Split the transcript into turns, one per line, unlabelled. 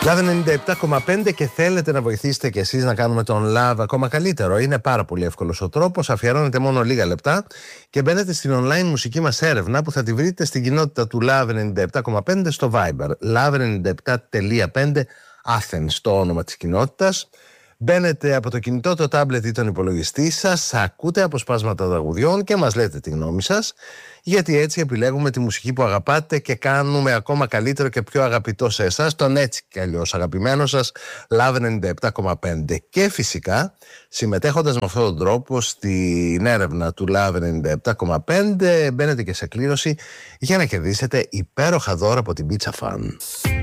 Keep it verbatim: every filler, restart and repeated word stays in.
Love ενενήντα επτά κόμμα πέντε και θέλετε να βοηθήσετε κι εσείς να κάνουμε τον Love ακόμα καλύτερο. Είναι πάρα πολύ εύκολος ο τρόπος. Αφιερώνετε μόνο λίγα λεπτά και μπαίνετε στην online μουσική μας έρευνα που θα τη βρείτε στην κοινότητα του Love ενενήντα επτά κόμμα πέντε στο Viber. Love ενενήντα επτά κόμμα πέντε Athens, το όνομα της κοινότητας. Μπαίνετε από το κινητό, το τάμπλετ ή τον υπολογιστή σας, ακούτε αποσπάσματα τραγουδιών και μας λέτε τη γνώμη σας, γιατί έτσι επιλέγουμε τη μουσική που αγαπάτε και κάνουμε ακόμα καλύτερο και πιο αγαπητό σε εσάς τον έτσι κι αλλιώς αγαπημένο σας Love ενενήντα επτά κόμμα πέντε. Και φυσικά, συμμετέχοντας με αυτόν τον τρόπο στην έρευνα του Love ενενήντα επτά κόμμα πέντε, μπαίνετε και σε κλήρωση για να κερδίσετε υπέροχα δώρα από την Pizza Fan.